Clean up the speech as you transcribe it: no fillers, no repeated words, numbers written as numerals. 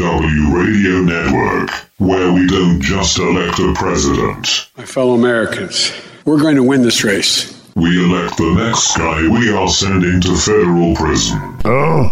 DFW Radio Network, where we don't just elect a president. My fellow Americans, we're going to win this race. We elect the next guy we are sending to federal prison. Oh.